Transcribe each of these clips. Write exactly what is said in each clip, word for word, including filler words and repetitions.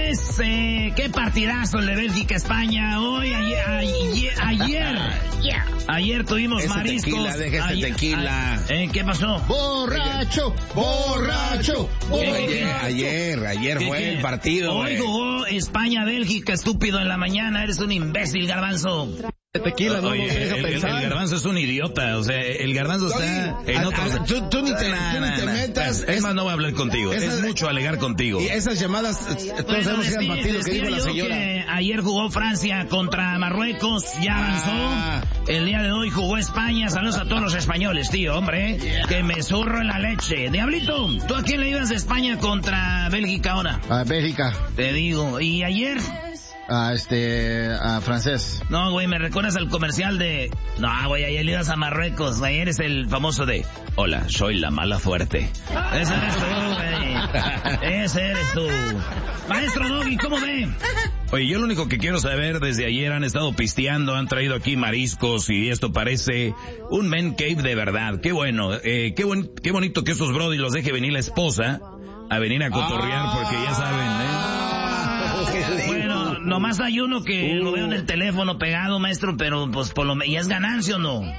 señores, eh, qué partidazo el de Bélgica-España hoy, ayer, ayer, ayer, yeah. ayer tuvimos ese mariscos. Tequila, deja ese ayer, tequila. A, eh, ¿Qué pasó? Borracho, borracho, borracho. Ayer, ayer, ayer fue ¿Qué? el partido. Hoy güey. jugó España-Bélgica, estúpido en la mañana, eres un imbécil, Garbanzo. Tequila, no, Oye, no deja el, pensar. el Garbanzo es un idiota, o sea, el Garbanzo está en a- otro... a- tú- tú ni te- tú ni te metas. Es más, no voy a hablar contigo, Esas- es mucho alegar contigo. Y esas llamadas, todos Bueno, sabemos que eran decía- partidos que decía dijo la yo señora. que ayer jugó Francia contra Marruecos, ya avanzó. Ah. El día de hoy jugó España. Saludos a todos los españoles, tío, hombre. Yeah. Que me zurro en la leche. Diablito, ¿tú a quién le ibas de España contra Bélgica ahora? A Bélgica. Te digo. ¿Y ayer? A este, a francés. No, güey, me recuerdas al comercial de... No, güey, ayer le ibas a Marruecos. Ayer es el famoso de... Hola, soy la mala fuerte. Ese eres tú, güey. Ese eres tú. Maestro Doggy, ¿cómo ve? Oye, yo lo único que quiero saber, desde ayer han estado pisteando, han traído aquí mariscos y esto parece un man cave de verdad. Qué bueno, eh, qué, buen, qué bonito que estos brody los deje venir la esposa a venir a cotorrear porque ya saben, ¿eh? Bueno, nomás hay uno que uh. lo veo en el teléfono pegado, maestro, pero pues por lo menos, ¿y es ganancia o no?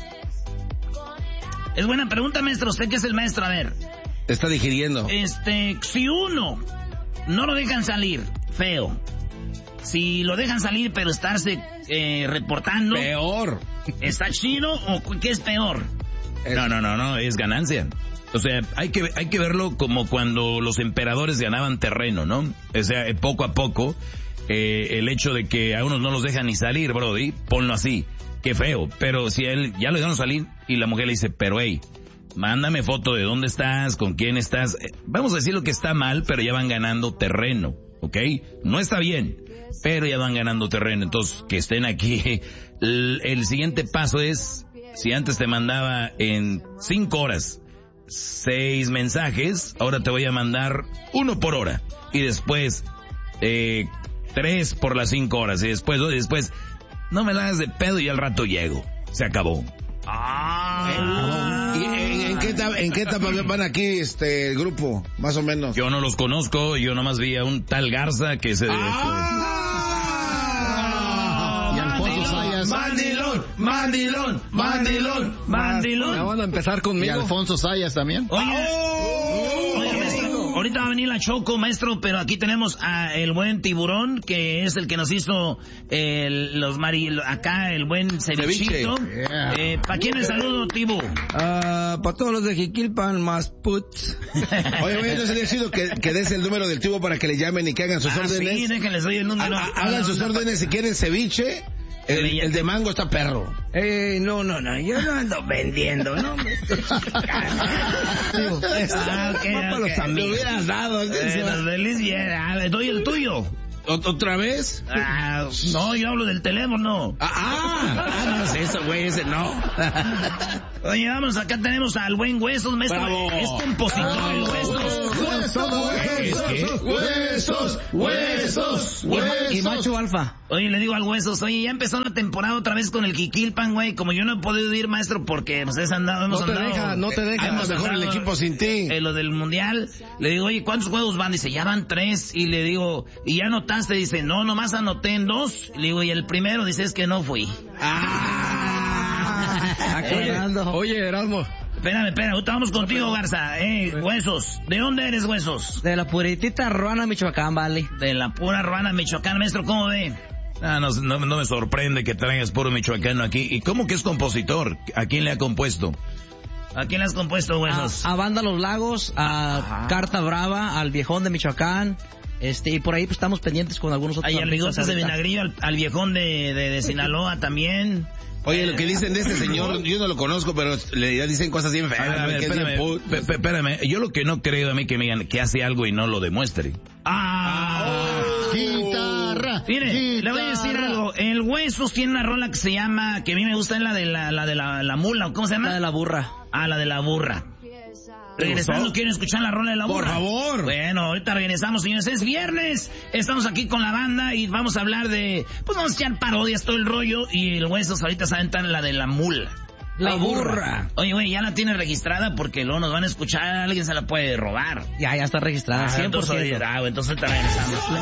Es buena pregunta, maestro, usted que es el maestro, a ver. Está digiriendo. Este, si uno no lo dejan salir, feo. Si lo dejan salir pero estarse eh, reportando... Peor. ¿Está chido o qué es peor? Es... No, no, no, no, es ganancia. O sea, hay que hay que verlo como cuando los emperadores ganaban terreno, ¿no? O sea, poco a poco, eh, el hecho de que a unos no los dejan ni salir, brody, ponlo así, qué feo. Pero si a él ya lo dejaron salir y la mujer le dice, pero hey, mándame foto de dónde estás, con quién estás. Vamos a decir lo que está mal, pero ya van ganando terreno, ¿ok? No está bien, pero ya van ganando terreno. Entonces, que estén aquí. El, el siguiente paso es, si antes te mandaba en cinco horas seis mensajes, ahora te voy a mandar uno por hora. Y después, eh, tres por las cinco horas. Y después, y después, no me la hagas de pedo y al rato llego. Se acabó. Ah. ¿Y en, en, qué etapa, en qué etapa van aquí este el grupo, más o menos? Yo no los conozco, yo nomás vi a un tal Garza que se... Ah. Y Alfonso Sayas. Mandilón, mandilón, mandilón, mandilón. Ya van a empezar conmigo. Y Alfonso Sayas también. Oye, oh. Oye, maestro, ahorita va a venir la Choco, maestro, pero aquí tenemos a el buen Tiburón, que es el que nos hizo el, los mari, acá el buen cevichito. Yeah. Eh, ¿Para quién el saludo, Tibu? Uh, para todos los de Jiquilpan, más puts. Oye, oye, no sería chido que, que des el número del Tibu para que le llamen y que hagan sus ah, órdenes. Sí, déjenles doy el número. Ha, hagan sus órdenes si quieren ceviche. El, el de mango está perro. Eh, no, no, no, yo no ando vendiendo, ¿no? ah, okay, no, okay. Los Lo hubieras dado. Eh, los de Liz, yeah, le doy el tuyo. ¿Otra vez? Ah, no, yo hablo del teléfono. Ah, ah, ah no es eso, güey, ese no. Oye, vamos, acá tenemos al buen Huesos, maestro. Bravo. Es compositor el Huesos. Huesos, huesos, huesos, huesos. Y macho alfa. Oye, le digo al Huesos, oye, ya empezó la temporada otra vez con el Jiquilpan, güey. Como yo no he podido ir, maestro, porque pues es andado, hemos no te andado. Deja, no te deja, hemos mejor el equipo sin ti. Eh, lo del mundial. Le digo, oye, ¿cuántos juegos van? Dice, ya van tres. Y le digo, ¿y ya anotaste? Dice, no, nomás anoté en dos. Le digo, y el primero, dice, es que no fui. Ah, aclarando. Oye, Erasmo. Espérame, espérame, ahorita vamos contigo, Garza. Eh, Huesos. ¿De dónde eres, Huesos? De la puritita Ruana, Michoacán, vale. De la pura Ruana, Michoacán, maestro, ¿cómo ve? Ah, no, no, no me sorprende que traigas puro michoacano aquí. ¿Y cómo que es compositor? ¿A quién le ha compuesto? ¿A quién le has compuesto, Huesos? A, a Banda Los Lagos, a Ajá. Carta Brava, al Viejón de Michoacán. Este, y por ahí pues estamos pendientes con algunos otros. Ay, al Bigotes de Vinagrillo, al, al Viejón de, de, de Sinaloa también. Oye, lo que dicen de este señor, yo no lo conozco, pero le dicen cosas bien feas. A ver, espérame, espérame, yo lo que no creo a mí que me digan que hace algo y no lo demuestre. ¡Ah! Oh. Guitarra. Mire, guitarra. le voy a decir algo. El Huesos tiene una rola que se llama, que a mí me gusta, es la de la, la de la, la mula, ¿cómo se llama? La de la burra. Ah, la de la burra. Regresando, ¿quieren escuchar la rola de la burra? Por favor. Bueno, ahorita regresamos, señores. Es viernes, estamos aquí con la banda y vamos a hablar de... Pues vamos a echar parodias, todo el rollo. Y el Huesos ahorita se aventan la de la mula. La, la burra. burra. Oye, güey, ya la tiene registrada porque luego nos van a escuchar, alguien se la puede robar. Ya, ya está registrada, ah, cien por ciento. Entonces, ah, entonces te regresamos.